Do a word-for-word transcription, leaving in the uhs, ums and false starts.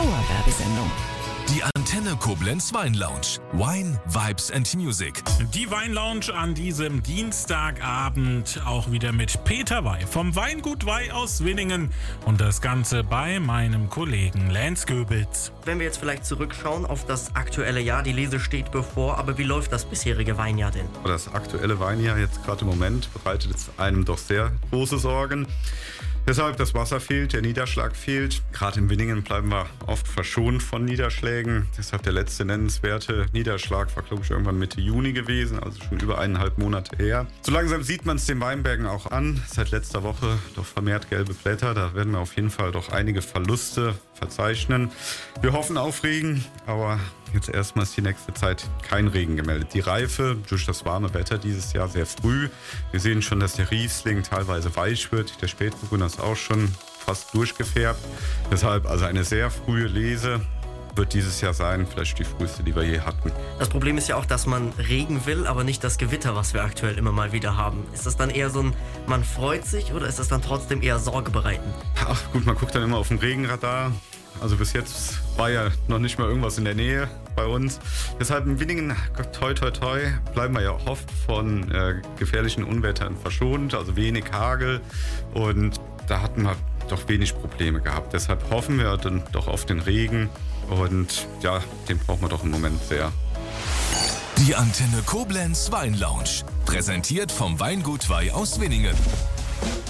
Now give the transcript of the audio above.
Dauerwerbesendung. Die Antenne Koblenz Weinlounge. Wine, Vibes and Music. Die Weinlounge an diesem Dienstagabend auch wieder mit Peter Wey vom Weingut Wey aus Winningen und das Ganze bei meinem Kollegen Lance Goebels. Wenn wir jetzt vielleicht zurückschauen auf das aktuelle Jahr, die Lese steht bevor, aber wie läuft das bisherige Weinjahr denn? Das aktuelle Weinjahr jetzt gerade im Moment bereitet es einem doch sehr große Sorgen. Deshalb das Wasser fehlt, der Niederschlag fehlt. Gerade in Winningen bleiben wir oft verschont von Niederschlägen. Deshalb der letzte nennenswerte Niederschlag war, glaube ich, irgendwann Mitte Juni gewesen, also schon über eineinhalb Monate her. So langsam sieht man es den Weinbergen auch an. Seit letzter Woche doch vermehrt gelbe Blätter. Da werden wir auf jeden Fall doch einige Verluste verzeichnen. Wir hoffen auf Regen, aber jetzt erstmal ist die nächste Zeit kein Regen gemeldet. Die Reife durch das warme Wetter dieses Jahr sehr früh. Wir sehen schon, dass der Riesling teilweise weich wird. Der Spätburgunder ist auch schon fast durchgefärbt. Deshalb also eine sehr frühe Lese wird dieses Jahr sein, vielleicht die früheste, die wir je hatten. Das Problem ist ja auch, dass man Regen will, aber nicht das Gewitter, was wir aktuell immer mal wieder haben. Ist das dann eher so ein, man freut sich, oder ist das dann trotzdem eher sorgebereitend? Ach gut, man guckt dann immer auf dem Regenradar. Also bis jetzt war ja noch nicht mal irgendwas in der Nähe bei uns. Deshalb in Winningen, toi toi toi, bleiben wir ja auch oft von äh, gefährlichen Unwettern verschont, also wenig Hagel. Und da hatten wir doch wenig Probleme gehabt. Deshalb hoffen wir dann doch auf den Regen. Und ja, den brauchen wir doch im Moment sehr. Die Antenne Koblenz Weinlounge. Präsentiert vom Weingut Wey aus Winningen.